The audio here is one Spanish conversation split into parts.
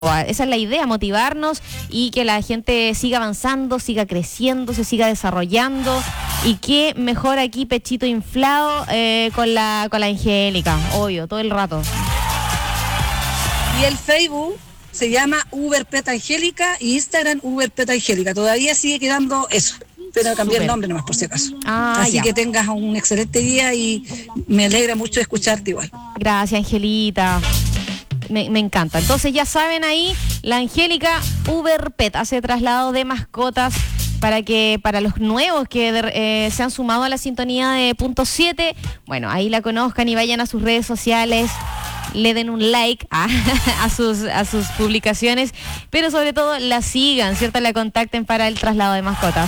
Esa es la idea, motivarnos y que la gente siga avanzando, siga creciendo, se siga desarrollando. Y qué mejor aquí, pechito inflado con la Angélica, obvio, todo el rato. Y el Facebook se llama Uber Pet Angélica y Instagram Uber Pet Angélica. Todavía sigue quedando eso, pero cambié el nombre nomás por si acaso. Así ya. que tengas un excelente día y me alegra mucho escucharte igual. Gracias, Angelita. Me encanta. Entonces ya saben ahí, la Angélica Uber Pet hace traslado de mascotas para los nuevos que se han sumado a la sintonía de Punto 7. Bueno, ahí la conozcan y vayan a sus redes sociales, le den un like a sus publicaciones, pero sobre todo la sigan, ¿cierto? La contacten para el traslado de mascotas.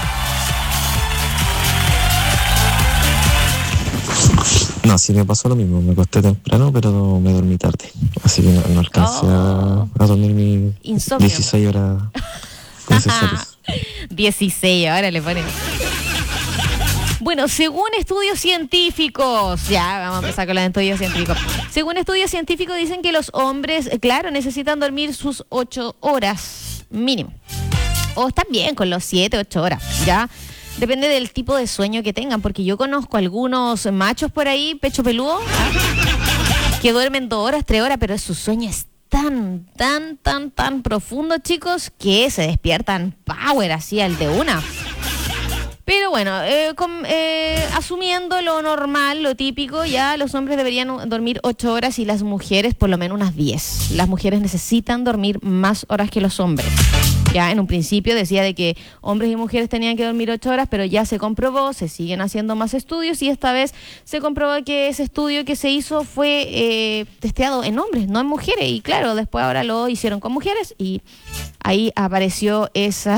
No, sí me pasó lo mismo, me acosté temprano, pero me dormí tarde, así que no alcancé a dormir mis insomnio. 16 horas necesarias. 16 horas le ponen. Bueno, según estudios científicos, ya vamos a empezar con los estudios científicos. Según estudios científicos dicen que los hombres, claro, necesitan dormir sus 8 horas mínimo. O están bien con los 7, 8 horas, ¿ya? Depende del tipo de sueño que tengan, porque yo conozco algunos machos por ahí, pecho peludo, que duermen 2 horas, 3 horas, pero su sueño es tan profundo, chicos, que se despiertan power así al de una. Pero bueno, asumiendo lo normal, lo típico, ya los hombres deberían dormir 8 horas y las mujeres por lo menos unas 10. Las mujeres necesitan dormir más horas que los hombres. Ya en un principio decía de que hombres y mujeres tenían que dormir 8 horas, pero ya se comprobó, se siguen haciendo más estudios y esta vez se comprobó que ese estudio que se hizo fue testeado en hombres, no en mujeres. Y claro, después ahora lo hicieron con mujeres y ahí apareció esa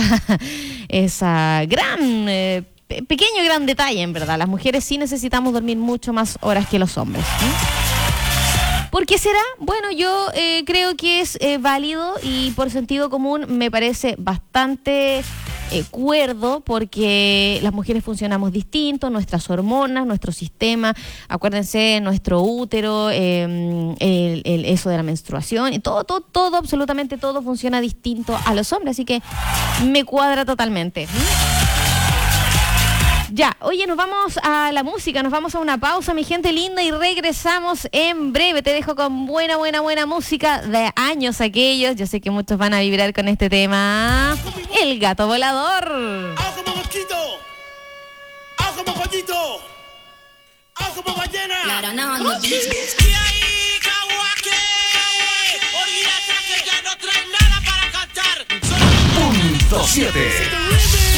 gran, gran detalle, en verdad. Las mujeres sí necesitamos dormir mucho más horas que los hombres. ¿Por qué será? Bueno, yo creo que es válido y por sentido común me parece bastante cuerdo, porque las mujeres funcionamos distinto, nuestras hormonas, nuestro sistema, acuérdense, nuestro útero, eso de la menstruación, y todo, absolutamente todo funciona distinto a los hombres, así que me cuadra totalmente. Ya, oye, nos vamos a la música, nos vamos a una pausa, mi gente linda, y regresamos en breve. Te dejo con buena música de años aquellos. Yo sé que muchos van a vibrar con este tema. El gato volador. ¡Ah, como mosquito! ¡Ah, como pollito! ¡Ah, como ballena! ¡Y ahí, Kawake! Olvídate que ya no traen nada para cantar. Punto 7.